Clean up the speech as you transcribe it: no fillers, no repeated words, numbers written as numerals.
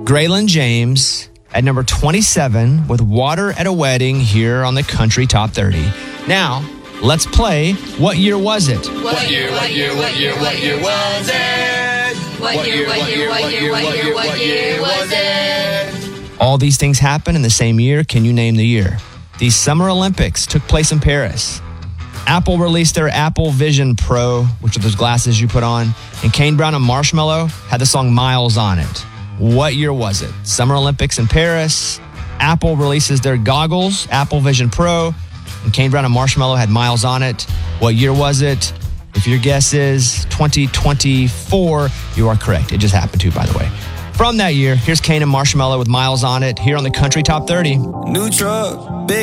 Graylin James at number 27 with Water at a Wedding here on the Country Top 30. Now, let's play What Year Was It? What year was it? What year was it? All these things happen in the same year. Can you name the year? The Summer Olympics took place in Paris. Apple released their Apple Vision Pro, which are those glasses you put on, and Kane Brown and Marshmello had the song Miles on it. What year was it? Summer Olympics in Paris. Apple releases their goggles, Apple Vision Pro, and Kane Brown and Marshmello had Miles on it. What year was it? If your guess is 2024, you are correct. It just happened to, by the way. From that year, here's Kane and Marshmello with Miles on it here on the Country Top 30. New truck, big